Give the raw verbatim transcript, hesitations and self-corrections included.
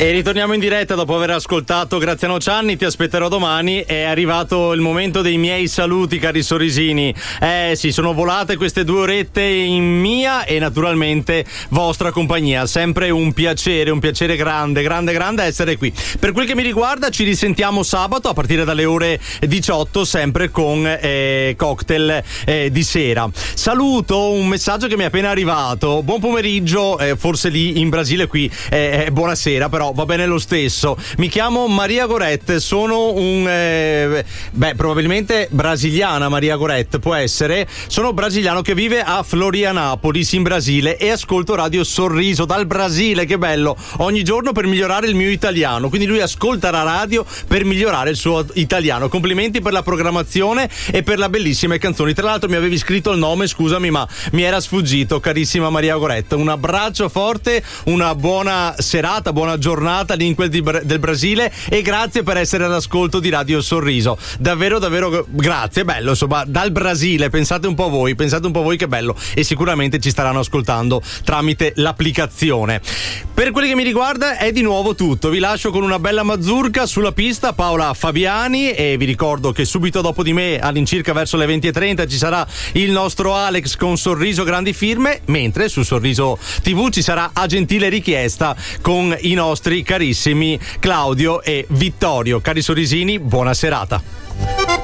E ritorniamo in diretta dopo aver ascoltato Graziano Cianni, Ti aspetterò domani. È arrivato il momento dei miei saluti, cari sorrisini. Eh sì, sono volate queste due orette in mia e naturalmente vostra compagnia. Sempre un piacere, un piacere grande, grande, grande essere qui. Per quel che mi riguarda ci risentiamo sabato a partire dalle ore diciotto, sempre con eh, cocktail eh, di sera. Saluto un messaggio che mi è appena arrivato. Buon pomeriggio, eh, forse lì in Brasile, qui eh, buonasera, però va bene lo stesso. Mi chiamo Maria Gorette, sono un eh, beh probabilmente brasiliana. Maria Gorette può essere. Sono brasiliano che vive a Florianapolis in Brasile e ascolto Radio Sorriso dal Brasile, che bello, ogni giorno per migliorare il mio italiano. Quindi lui ascolta la radio per migliorare il suo italiano. Complimenti per la programmazione e per le bellissime canzoni. Tra l'altro mi avevi scritto il nome, scusami, ma mi era sfuggito, carissima Maria Gorette. Un abbraccio forte, una buona serata, buona giornata lì in quel di, del Brasile, e grazie per essere all'ascolto di Radio Sorriso. Davvero, davvero grazie, bello, insomma, dal Brasile, pensate un po' voi, pensate un po' voi che bello, e sicuramente ci staranno ascoltando tramite l'applicazione. Per quelli che mi riguarda è di nuovo tutto, vi lascio con una bella mazurka sulla pista, Paola Fabiani, e vi ricordo che subito dopo di me, all'incirca verso le venti e trenta, ci sarà il nostro Alex con Sorriso Grandi Firme, mentre su Sorriso tivù ci sarà A Gentile Richiesta con i nostri carissimi Claudio e Vittorio. Cari sorrisini, buona serata.